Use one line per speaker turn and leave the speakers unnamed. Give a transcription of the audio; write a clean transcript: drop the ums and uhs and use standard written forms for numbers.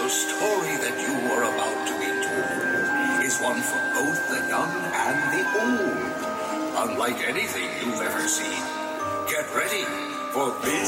The story that you are about to be told is one for both the young and the old. Unlike anything you've ever seen. Get ready for this.